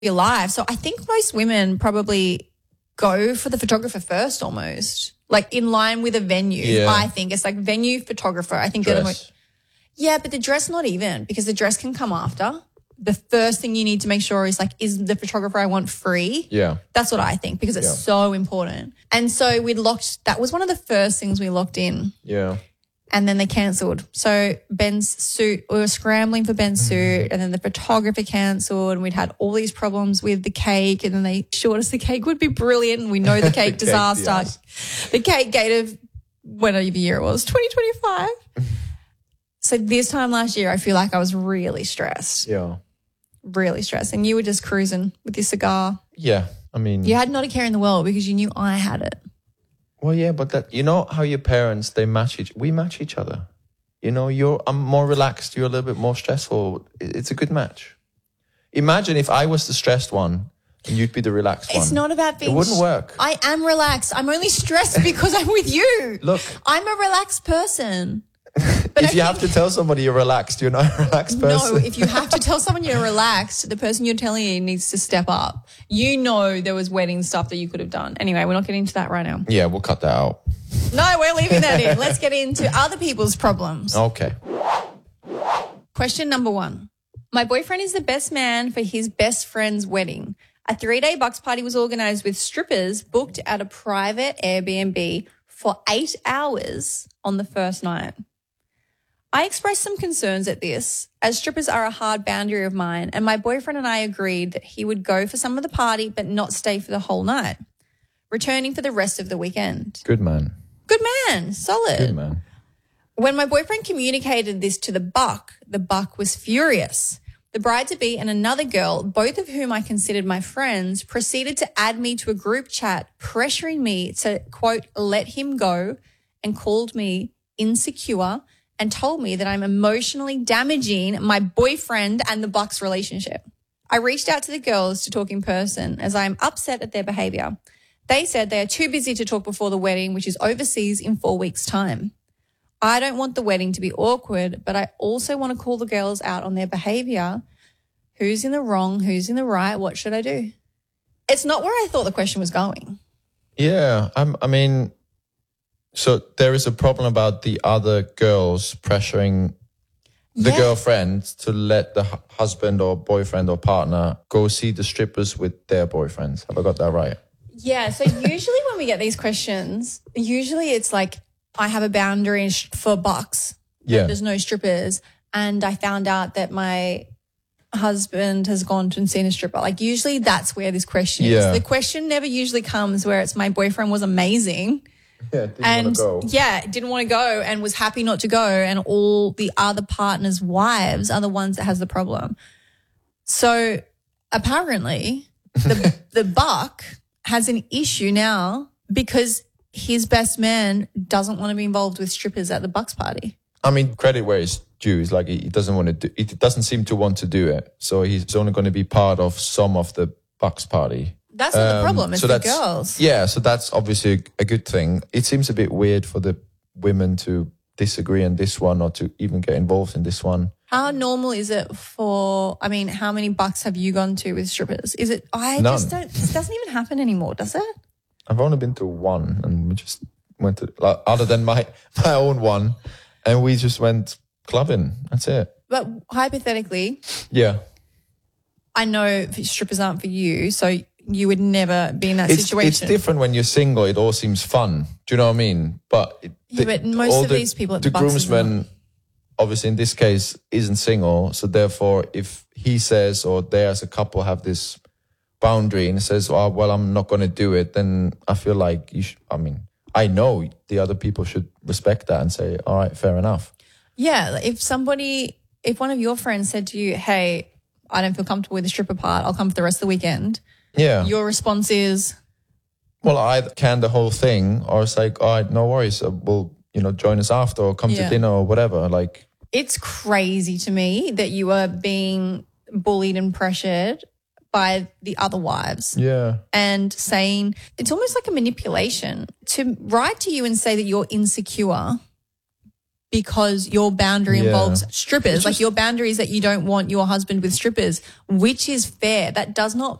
your life. So I think most women probably go for the photographer first almost, like in line with a venue. Yeah. I think it's like venue photographer. I think they're the most. Yeah, but the dress not even, because the dress can come after. The first thing you need to make sure is like, is the photographer I want free? Yeah. That's what I think, because it's so important. And so that was one of the first things we locked in. Yeah. And then they cancelled. So Ben's suit, we were scrambling for Ben's suit, and then the photographer cancelled, and we'd had all these problems with the cake, and then they assured us the cake would be brilliant, and we know the cake disaster. The cake gate of whatever year it was, 2025. So this time last year, I feel like I was really stressed. Yeah. Really stressed. And you were just cruising with your cigar. Yeah. I mean, you had not a care in the world because you knew I had it. Well, yeah, but that, you know how your parents, we match each other. You know, I'm more relaxed, you're a little bit more stressful. It's a good match. Imagine if I was the stressed one and you'd be the relaxed one. It's not about being... It wouldn't work. I am relaxed. I'm only stressed because I'm with you. Look. I'm a relaxed person. But if you have to tell somebody you're relaxed, you're not a relaxed person. No, if you have to tell someone you're relaxed, the person you're telling you needs to step up. You know there was wedding stuff that you could have done. Anyway, we're not getting into that right now. Yeah, we'll cut that out. No, we're leaving that in. Let's get into other people's problems. Okay. Question number 1. My boyfriend is the best man for his best friend's wedding. A 3-day bucks party was organised with strippers booked at a private Airbnb for 8 hours on the first night. I expressed some concerns at this, as strippers are a hard boundary of mine, and my boyfriend and I agreed that he would go for some of the party but not stay for the whole night, returning for the rest of the weekend. Good man. Good man. Solid. Good man. When my boyfriend communicated this to the buck was furious. The bride-to-be and another girl, both of whom I considered my friends, proceeded to add me to a group chat, pressuring me to, quote, let him go, and called me insecure and told me that I'm emotionally damaging my boyfriend and the buck's relationship. I reached out to the girls to talk in person as I am upset at their behaviour. They said they are too busy to talk before the wedding, which is overseas in 4 weeks' time. I don't want the wedding to be awkward, but I also want to call the girls out on their behaviour. Who's in the wrong? Who's in the right? What should I do? It's not where I thought the question was going. Yeah, I mean, so there is a problem about the other girls pressuring the girlfriend to let the husband or boyfriend or partner go see the strippers with their boyfriends. Have I got that right? Yeah, so usually when we get these questions, usually it's like, I have a boundary for bucks. Yeah. There's no strippers. And I found out that my husband has gone and seen a stripper. Like usually that's where this question is. The question never usually comes where it's my boyfriend was amazing. Yeah, didn't want to go. Yeah, didn't want to go and was happy not to go. And all the other partners' wives are the ones that has the problem. So apparently the buck has an issue now because his best man doesn't want to be involved with strippers at the bucks party. I mean, credit where it's due. It's like he doesn't want to do. He doesn't seem to want to do it. So he's only going to be part of some of the bucks party. That's not the problem. It's the girls. Yeah, so that's obviously a good thing. It seems a bit weird for the women to disagree on this one or to even get involved in this one. How normal is it how many bucks have you gone to with strippers? Is it? None. This doesn't even happen anymore, does it? I've only been to one, and we just went to, other than my own one, and we just went clubbing. That's it. But hypothetically, yeah, I know strippers aren't for you, so you would never be in that situation. It's different when you're single. It all seems fun. Do you know what I mean? But most of these people at the groomsmen, obviously in this case, isn't single. So therefore, if he says or they as a couple have this boundary and says, "Oh, well, I'm not going to do it," then I feel like I know the other people should respect that and say, "All right, fair enough." Yeah, if one of your friends said to you, "Hey, I don't feel comfortable with the stripper part. I'll come for the rest of the weekend." Yeah. Your response is, well, I can the whole thing, or it's like, all right, no worries. We'll, join us after or come to dinner or whatever. Like, it's crazy to me that you are being bullied and pressured by the other wives. Yeah. And saying it's almost like a manipulation to write to you and say that you're insecure because your boundary Yeah. involves strippers. Like your boundary is that you don't want your husband with strippers, which is fair. That does not